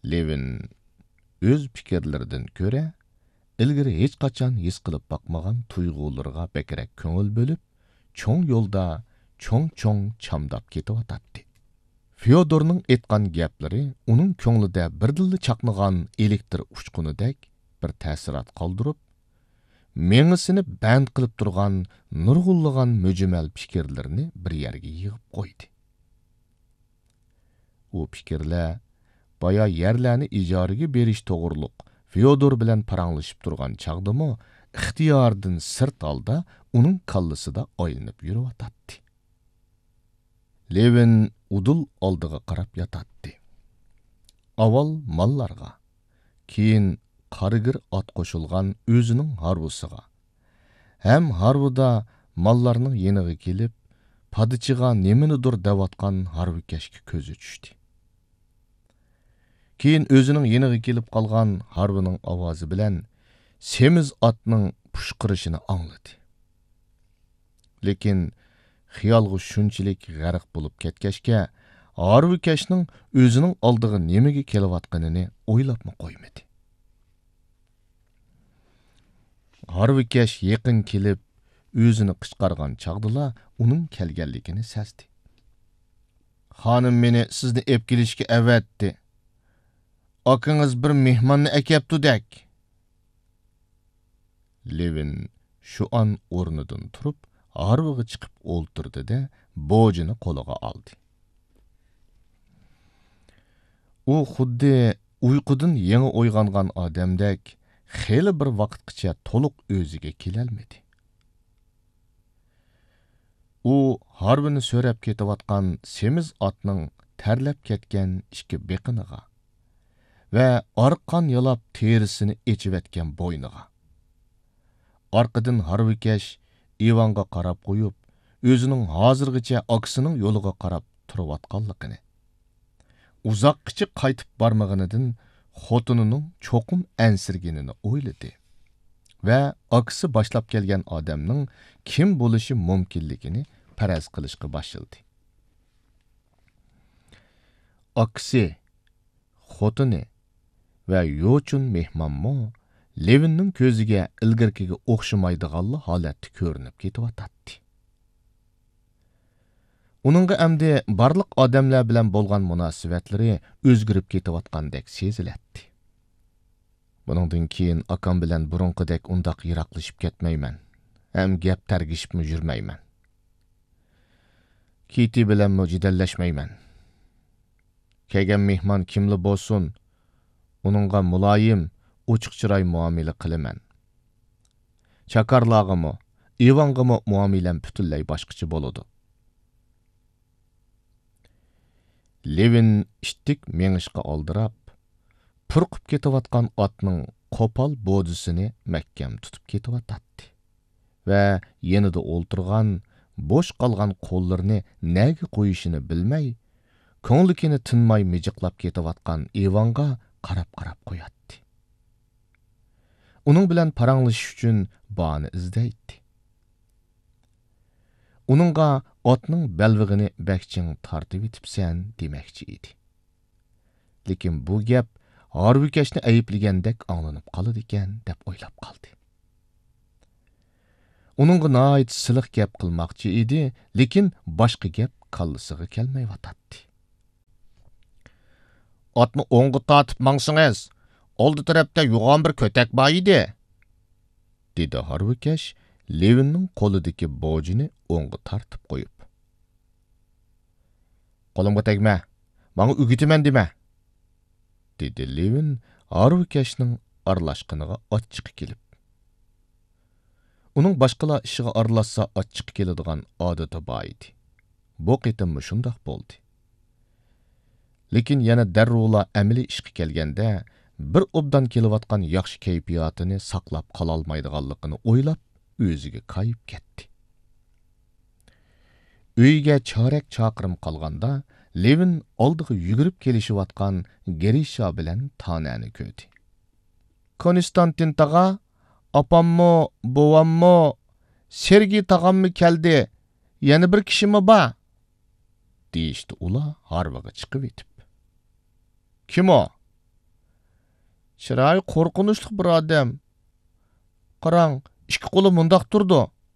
Levin öz fikirlerinden göre ilgari hech qachon his qilib bakmagan tuyg'ularga bekrak ko'ngil bo'lib, cho'ng yo'lda cho'ng chamdab ketyotdi. Fyodorning aytgan gaplari uning ko'nglida birdilla chaqnagan elektr uchqunidek bir ta'sirat qoldirib, mengisini band qilib turgan nurg'unlagan mo'jimal fikrlarni bir yerga yig'ib qo'ydi. U fikrlar baya yerlarni ijaraga berish to'g'riliq Fyodor bilan paranglashib turgan chaqdimi, ixtiyordan sirt holda uning kallasida aylanib yuriyotdi. Levin udul oldiga qarab yotadi. Avval mallarga, keyin qarigir ot qo'shilgan o'zining harvusiga, ham harvuda mallarning yeniga kelib, padichiga nemanidir deyotgan harvukashga ko'zi tushdi. Keyin o'zining yeniga kelib qolgan harvining ovozi bilan semiz otning pushqirishini angladi. Lekin xiyolga shunchalik g'arq bo'lib ketgachga, harvukashning o'zining oldiga nimaga kelayotganini o'ylabmi qo'ymadi. Harvukash yaqin kelib o'zini qichqargan chaqdila uning kelganligini sezdi. "Xonim meni sizni ep kelishga avatdi. Akınız bir mehmanni akaptudek." Levin şu an o'rnidan turib, harviga chiqib o'ltirdi da bojini qo'liga oldi. U xuddi uyqudan yangi uyg'ongan odamdek xeyli bir vaqtgacha to'liq o'ziga kelolmadi. U harvini so'rab ketayotgan semiz otning terlab ketgan ikki beqiniga va arqon yalab terisini echivetgan bo'yniga. Arqadan harvikash Ivanga qarab qo'yib, o'zining hozirgacha aksining yo'liga qarab turayotganligini, uzoqqacha qaytib bormaganidan xotinining cho'qim ansirganini o'yladi va aksi boshlab kelgan odamning kim bo'lishi mumkinligini faraz qilishga boshladi. Aksi, xotini va yo'chun mehmonmo Levinning ko'ziga ilgirkiga o'xshamaydiganli holatda ko'rinib ketyotdi. Uningga endi barliq odamlar bilan bo'lgan munosabatlari o'zgarib ketayotgandek seziladi. Buningdan keyin akam bilan burunqidek undaq yiroqlashib ketmayman. Ham gap targishibmi yurmayman. Kiti bilan jidallashmayman. Kelgan mehmon kimli bo'lsin, uningga muloyim, ochiq chiroy muomala qilaman. Chakarlag'imi, Ivang'imi muomalam butunlay boshqacha bo'ladi. Levin ishtik mengishga oldirab, purqib ketayotgan otning qo'pol bo'disini mahkam tutib ketyotdi va yanida o'ltirgan, bo'sh qolgan qo'llarini nega qo'yishini bilmay, ko'nglikini tinmay mijiqlab ketayotgan Ivang'a qarab qo'yatdi. Uning bilan paranglashish uchun bahona izlaydi. Uningga otning belvig'ini bakching tortib etibsan demoqchi edi. Lekin bu gap harvukashni ayblagandek anglanib qoladi ekan deb o'ylab qoldi. Uningga noit siliq gap qilmoqchi edi, lekin boshqa gap kallasiga kelmayotdi. "Otni o'ngga tortib mangsingiz. Oldi tarafda yo'g'on bir ko'tak bor edi", dedi harvukash Levinning qo'lidagi bojini o'ngga tortib qo'yib. "Qo'limga tegma, menga o'gitaman dema", dedi Levin harvukashning aralashqiniga ochiq kelib. Uning boshqalar ishiga aralashsa ochiq keladigan odati bor edi. Bu qitim shundoq bo'ldi. Lekin yana darruvla amaliy ishga kelganda bir obdan kelayotgan yaxshi kayfiyatini saqlab qololmaydiganligini o'ylab o'ziga qayib ketdi. Uyga chorak chaqirim qolganda Levin oldiga yugurib kelishayotgan Gerisha bilan tanani ko'rdi. "Konstantin tag'a, opammo, buvammo, Sergey tag'ammi keldi. Yana bir kishimi bor?" deyishdi ular harvaga chiqib etib. "Kim o?" Chiroyi qo'rqinchli bir odam. Qarang, ikki qo'li mundaq turdi.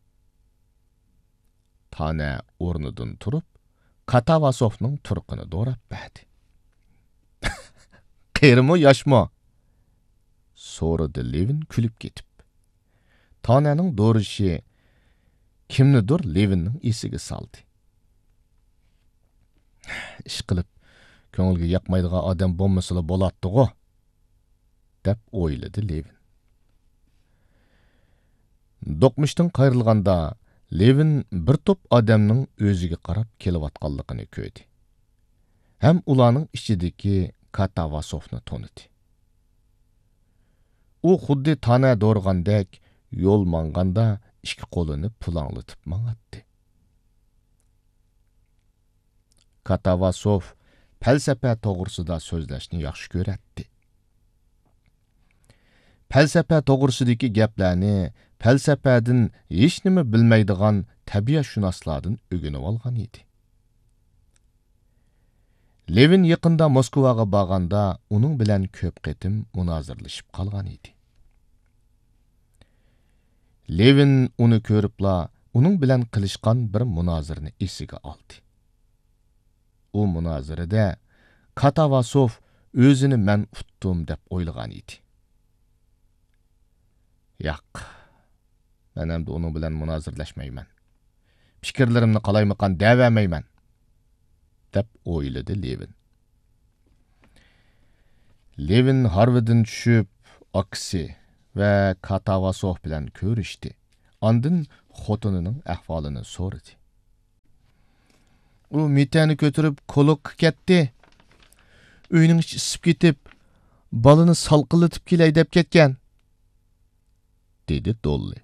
Tane o'rnidan turib, Katavasovning turqini do'rab berdi. Qerimi yoshmi? So'radi Levin kulib ketib. Tanening do'rishi kimnidir Levinning esiga soldi. Ish qilib, ko'ngilga yoqmaydigan odam bo'lmasa bo'latdi-ku, deb o'yladi Levin. Do'qmishdan qayrilganda Levin bir to'p odamning o'ziga qarab kelayotganligini ko'rdi. Ham ularning ichidagi Katavasovni tanidi. U xuddi tana do'rgandek yo'l manganda ikki qo'lini pulanglatib mang'atdi. Katavasov falsafa to'g'risida so'zlashni yaxshi ko'radi. Falsafa to'g'risidagi gaplarni falsafadan hech nima bilmaydigan tabiatshunoslardan o'rganib olgan edi. Levin yaqinda Moskvaga borganda uning bilan ko'p qatim munozirlashib qolgan edi. Levin uni ko'ribla uning bilan qilishgan bir munozirni esiga oldi. U munozirada Katavasov o'zini men utdim deb o'ylagan edi. Yo'q, men ham uning bilan munozirlashmayman. Fikrlarimni qalaymiqan devamayman, deb o'yladi Levin. Levin Harvarddan tushib, aksi va Katavasov bilan ko'rishdi. Ondan xotinining ahvolini so'radi. U mitani ko'tarib kolokka ketdi. Uyning ichi isib ketib, balini salqillatib kelay deb ketgan, dedi Dolly.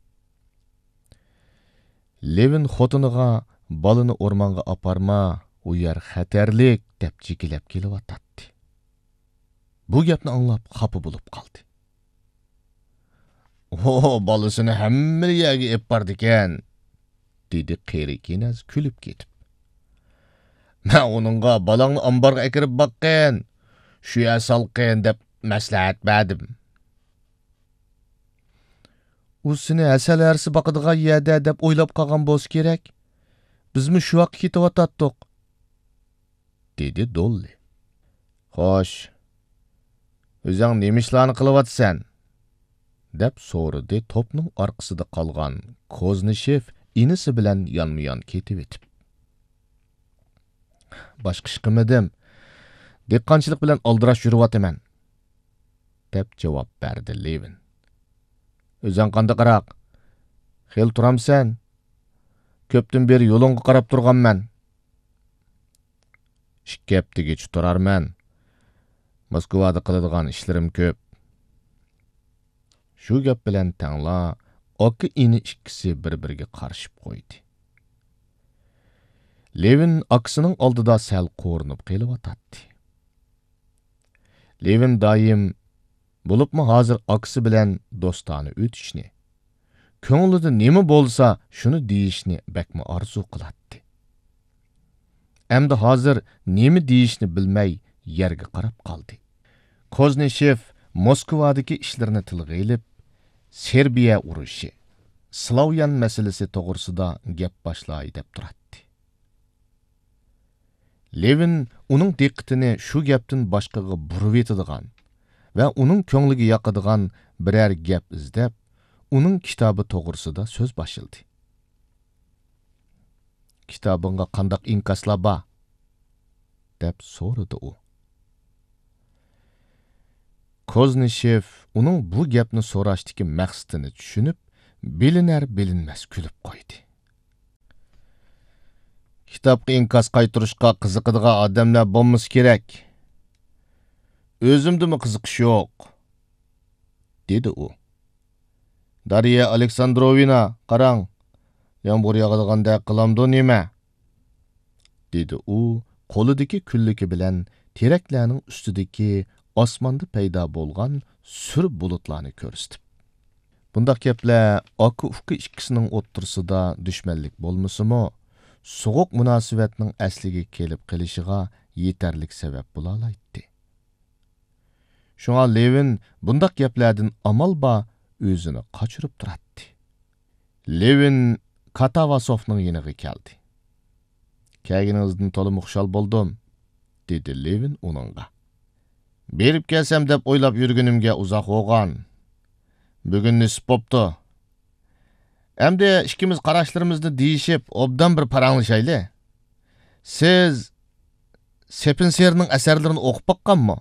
Levin xotiniga balini o'rmonga aparma, u yer xatarlik deb chekilib kelyotdi. Bu gapni anglab xafa bo'lib qoldi. Bolasini hamma yerga ep bordi ekan, dedi qeri kenaz kulib ketib. Men uningga balangni ambarga akirib boqqan, shu yer salqin deb maslahat berdim. U seni asalarsi boqadigan yerda deb o'ylab qolgan bo'lsa kerak. Bizmi shu vaqt ketayotdik, dedi Dolly. Xo'sh, o'zing nima ishlarni qilyapsan? deb so'radi to'pning orqasida qolgan Koznishev inisi bilan yonma-yon ketib etib. Boshqa ish qilmadim. Dehqonchilik bilan aldirash yuribman, deb javob berdi Levin. O'zing qanday qaraq? Xel turamsan? Ko'pdan beri yo'lingga qarab turganman. Ikki haftaga turarman. Moskvada qiladigan ishlarim ko'p. Shu gap bilan tangla aka ini ikkisi bir-biriga qarshib qo'ydi. Levin aksining oldida sal qo'rinib qelyotdi. Levin doim bo'libmi hozir aksi bilan do'stona o'tishni, ko'nglida nima bo'lsa shuni deyishni bakmi orzu qiladi. Endi hozir nima deyishni bilmay yerga qarab qoldi. Koznishev Moskvadagi ishlarini tilga ilib, Serbiya urushi, Slavyan masalasi to'g'risida gap boshlay deb turadi. Levin uning diqqatini shu gapdan boshqaga burib etadigan va uning ko'ngliga yoqadigan biror gap izlab, uning kitobi to'g'risida so'z boshladi. Kitobingga qandoq inkoslar bor? deb so'radi u. Koznishev uning bu gapni so'rashdagi maqsadini tushunib, bilinar-bilinmas kulib qo'ydi. Kitobga inkos qaytirishga qiziqadigan odamlar bo'lmasa kerak. O'zimdimi qiziqish yo'q, dedi u. Darya Aleksandrovina, qarang, yomg'ir yog'adiganda qilamdi nima? dedi u, qo'lidagi kulligi bilan teraklarning ustidagi osmonda paydo bo'lgan sur bulutlarni ko'rsatib. Bundaq gaplar aka-uka ikkisining o'ttirsida dushmanlik bo'lmasa-mo, so'g'uq munosabatning asliga kelib qilishiga yetarlik sabab bo'la oladi. Şuna Levin bundaq geplerden amal ba özünü qaçırıp duratdı. Levin Katavasovның yeniga keldi. Kelginizden tolu muxşal boldum, dedi Levin onunğa. Berip kelsem dep oylap yürgünümge uzaq oğan. Bugün nisip boptu. Әмде ikimiz qaraşlarımızda deyişip, obdan bir paranlaşaylı. Siz Sepinser'nin əsərlərini oqып baqqanmı?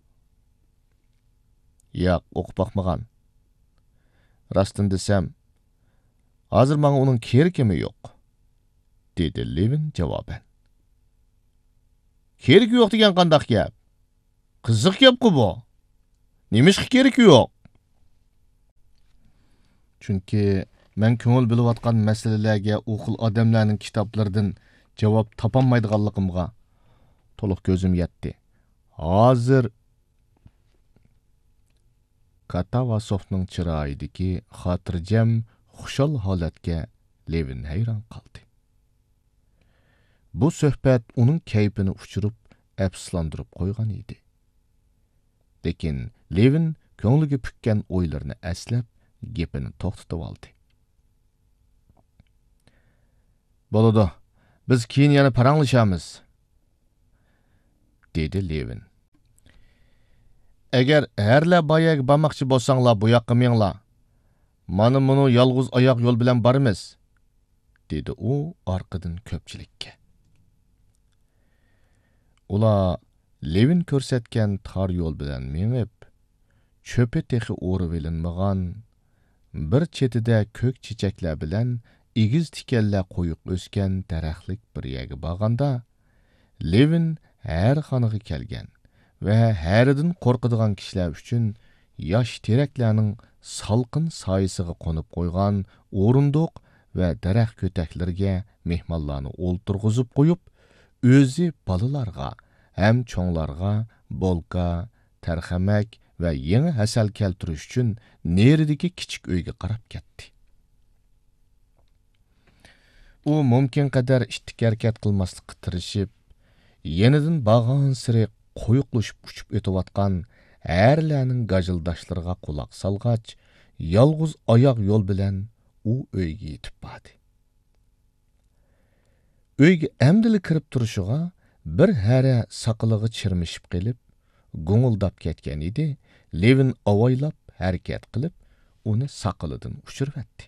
Yoq, oqып baqmağan. Rastın desem, hazır bana onun kerkimi yok, dedi Levin cevaben. Kerki yok degen qandaq gap? Qiziq gapqı bu. Nemişki kerki yok? Çünkü men köngül bilip atqan meselelerge o xil adamlarning kitaplardan cevap tapanmaydiganligimga to'liq ko'zim yetdi. Hozir Katavasovning chiroyidagi xotirjam, xushal holatga Levin hayron qoldi. Bu suhbat uning kayfini uchirib, afsuslantirib qo'ygan edi. Lekin Levin ko'ngliga pukkan o'ylarini aslab, gapini to'xtatib oldi. Bo'ladi, biz keyin yana paranglashamiz, dedi Levin. Agar harla boyag bormoqchi bo'lsanglar, bu yoqqa menglar. Mana buni yolg'iz oyoq yo'l bilan boramiz, dedi u orqadan ko'pchilikka. Ular Levin ko'rsatgan tar yo'l bilan mengib, cho'pi texi o'rib elinmagan, bir chetida ko'k chechaklar bilan egiz tikanlar qo'yib o'sgan daraxtlik bir yerga borganda, Levin har xonaga kelgan va haridan qo'rqadigan kishilar uchun yosh teraklarning salqin soyisiga qo'nib qo'ygan o'rindiq va daraxt ko'taklariga mehmonlarni o'ltirg'izib qo'yib, o'zi bolalarga ham cho'nglarga bolka, tarxamak va yangi hasal keltirish uchun neridagi kichik uyga qarab ketdi. U mumkin qadar ishtik harakat qilmaslikka tirishib, yenidan bag'on siri qo'yiqlashib uchib o'tayotgan әрләрнең gajildashlarga quloq solg'ach, yolg'iz oyoq yo'l bilan u uyga yetib bordi. Uyga amdili kirib turishiga bir hara saqiliga chirmishib qilib, g'ung'ildab ketgan edi. Levin avoylab harakat qilib, uni saqilidan ushirvatdi.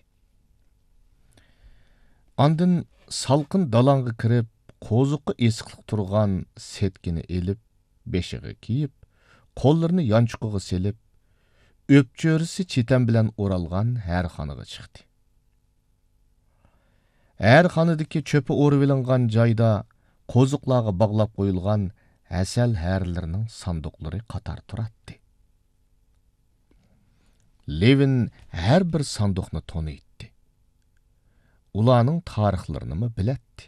Ondan salqin dalonga kirib, qo'ziqqa esiqliq turgan setkini elib, beshiga kiyib, qo'llarini yonchuqiga selib, o'pcho'risi chetan bilan o'ralgan har xonaga chiqdi. Har xonadagi cho'pi o'rib ilingan joyda qo'ziqlarga bog'lab qo'yilgan asal harlarining sanduqlari qator turardi. Levin har bir sanduqni taniydi. Ularning tarixlarini bilatdi.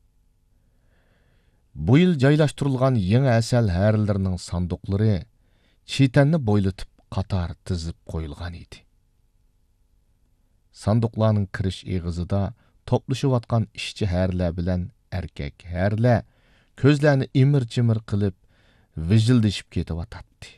Bu yil joylashtirilgan yangi asal harlarining sanduqlari chetanni bo'ylatib qator tizib qo'yilgan edi. Sanduqlarning kirish eg'izida to'plashayotgan ishchi harlar bilan erkak harlar ko'zlarini imir-chimir qilib vijildishib ketayotdi.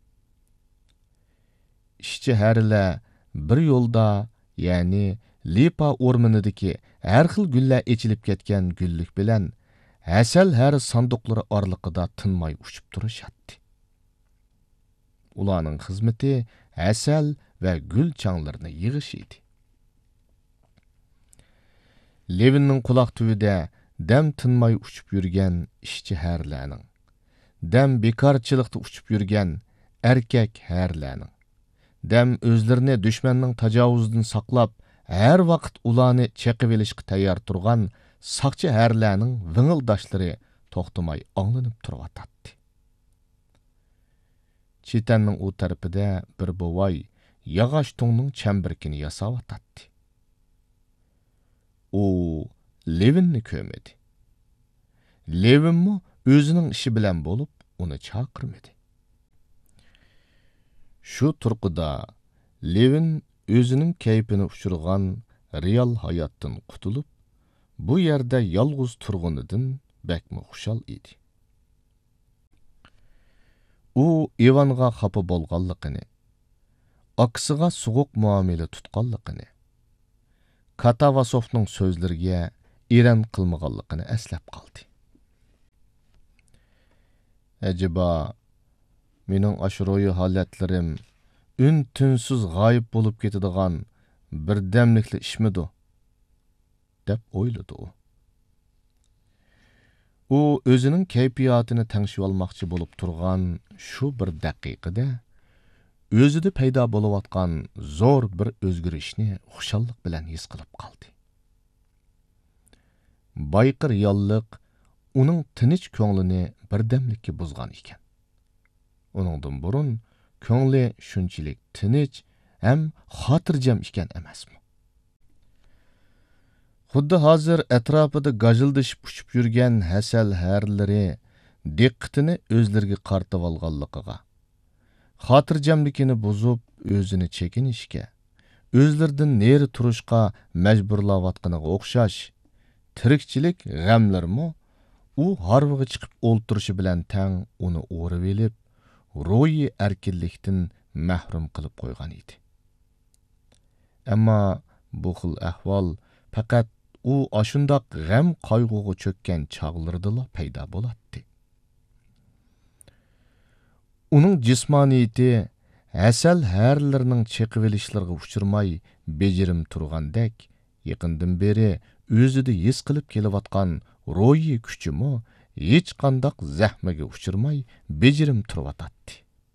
Ishchi harlar bir yo'lda, ya'ni Lipa o'rmonidagi har xil gullar echilib ketgan gullik bilan asal har sanduqlari oraliqida tinmay uchib turishadi. Ularning xizmati asal va gul changlarini yig'ish edi. Levinning quloq tubida dam tinmay uchib yurgan ishchi harlarning, dam bekorchilikda uchib yurgan erkak harlarning, dam o'zlarini dushmanning tajovuzidan saqlab, har vaqt ularni chaqib olishga tayyor turgan saqchi harlarning vingildashlari to'xtamay anglanib turibdi. Chetanning u tarafida bir bovoy yog'och to'ngning chambarkini yasayotdi. U Levinni ko'madi. Levinmi o'zining ishi bilan bo'lib, uni chaqirmadi. Shu turqida Levin o'zining kayfini uchirgan real hayotdan qutulib, bu yerda yolg'iz turg'unidan bakmi xushal edi. u Ivanға xafa bolğanlığını, akısıға soğuq muamele tutqanlığını, Katavasovның sözlərgə iran qılmağanlığını əsləb qaldı. Acaba mening aşroyu halatlarim ün-tünsüz g'oyib bo'lib ketadigan birdamlikli ishmidi deb o'yladi u. U o'zining kayfiyatini tangshib olmoqchi bo'lib turgan shu bir daqiqada o'zida paydo bo'layotgan zo'r bir o'zgarishni xushallik bilan his qilib qoldi. Bayqir yolliq uning tinch ko'nglini birdamlikka buzgan ekan. Uningdan burun ko'ngli shunchalik tinch ham xotirjam ekan emasmi? Xuddi hozir atrofida gajildashib uchib yurgan hasal harlari diqqatini o'zlariga qartib olganligiga, xotirjamlikini buzib o'zini chekinishga, o'zlaridan neri turishga majburlayotganiga o'xshash tirikchilik g'amlarmi u harviga chiqib o'ltirishi bilan tang uni o'rib elib, ruhiy erkinlikdan mahrum qilib qo'ygan edi. Ammo bu xil ahvol faqat u ashundoq g'am qayg'uga cho'kkan chog'lardala paydo bo'ladi. Uning jismoniyati asal harlarining cheqivelishlariga uchirmay bejirim turgandek, yaqindan beri o'zida his qilib kelayotgan ruhiy kuchimi hech qanday zahmaga uchirmay bejirim turibdi.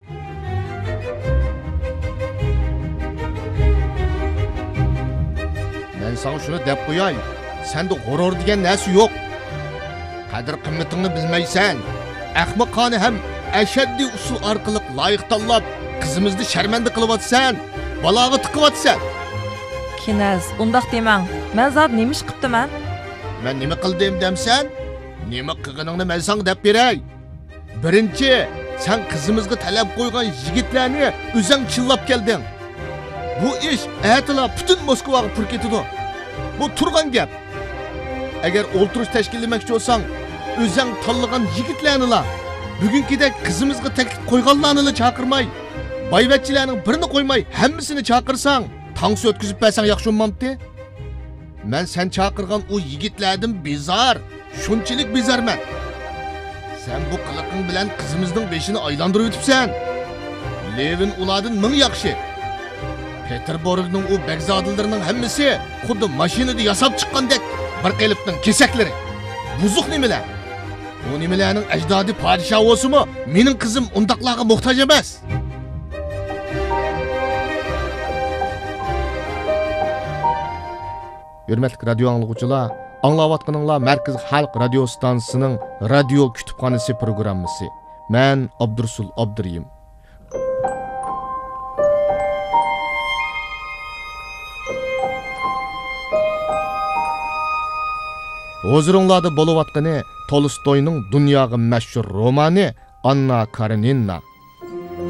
Men sana shuni deb qo'yay, senda g'urur degan narsa yo'q. Qadr qimmatingni bilmaysan. Ahmoqona ham ashaddiy usul orqali loyiq tanlab, qizimizni sharmanda qilyapsan, baloga tiqyapsan. Kinaz, undaq demang. Men zot nima ish qilibman? Men nima qildim demsan? Nima qilganingni men senga deb beray. Birinchi, sen qizimizga talab qo'ygan yigitlarni o'zing chillab kelding. Bu ish aytila butun Moskvaga pur ketdi. Bu turgan gap. Agar o'ltirish tashkillamoqchi bo'lsang, o'zing tanlagan yigitlarni bugünkidek qizimizga taklif qo'yganlarni chaqirmay, boyvachchilarning birini qo'ymay, hammasini chaqirsang, tangsi o'tkazib bersang yaxshi bo'lmamdi? Men sen chaqirgan o yigitlardan bezar, shunchalik bezarman. Sen bu qiliqing bilan qizimizning beshini aylantirib o'tibsan. Levin ulardan ming yaxshi. Peterburgning o begzodilarining hammasi xuddi mashinada yasab chiqqandek bir qilibning kesaklari. Buzuq nimalar? Bu nimalarning ajdodi podshoh bo'lsa-mu, mening qizim undaqlarga muhtoj emas. Hürmetli radyo anlıqçılar, anlayatqanыңlar Merkez Halk Radio Stansiyasının Radio Kütüphanesi programması. Ben Abdursul Abduriyim. Huzurunlarda boluvatqanı Tolstoy'ның dünyaga məşhur romanı Anna Karenina.